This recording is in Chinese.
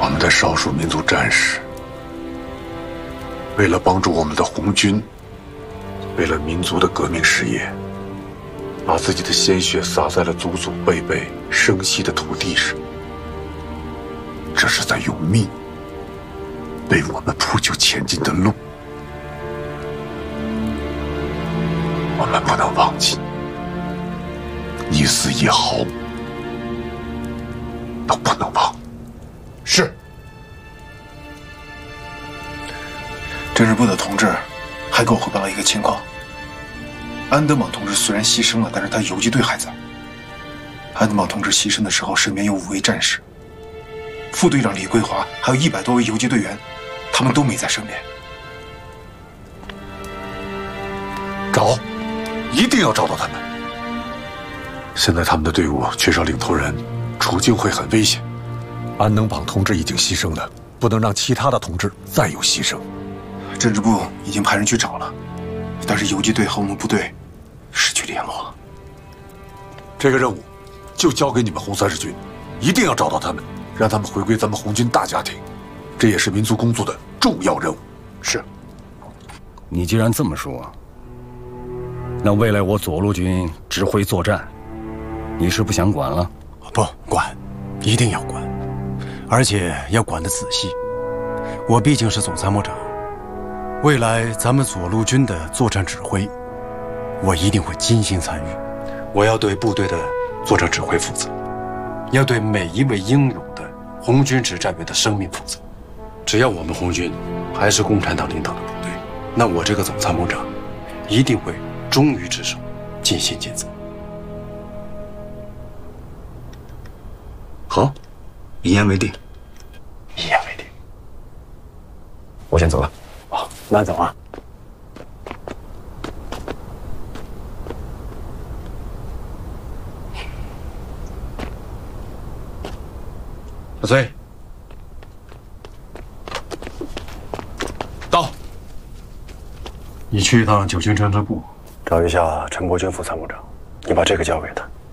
我们的少数民族战士，为了帮助我们的红军，为了民族的革命事业，把自己的鲜血洒在了祖祖辈辈生息的土地上。这是在用命为我们铺就前进的路。我们不能忘记，一丝一毫都不能忘。 是。政治部的同志还给我汇报了一个情况：安德莽同志虽然牺牲了，但是他游击队还在。安德莽同志牺牲的时候，身边有5位战士，副队长李桂华还有100多位游击队员，他们都没在身边。 找，一定要找到他们。现在他们的队伍缺少领头人，处境会很危险。安能榜同志已经牺牲了，不能让其他的同志再有牺牲。 政治部已经派人去找了，但是游击队和我们部队失去联络了。 这个任务就交给你们红30军，一定要找到他们，让他们回归咱们红军大家庭。这也是民族工作的重要任务。 是。 你既然这么说，那未来我左路军指挥作战，你是不想管了？ 不管，一定要管，而且要管得仔细。我毕竟是总参谋长，未来咱们左路军的作战指挥，我一定会精心参与。我要对部队的作战指挥负责，要对每一位英勇的红军指战员的生命负责。只要我们红军还是共产党领导的部队，那我这个总参谋长一定会忠于职守，尽心尽责。 好，一言为定。 一言为定。 我先走了。 好，慢走啊。 小崔，到。 你去一趟9军政治部，找一下陈伯钧副参谋长，你把这个交给他。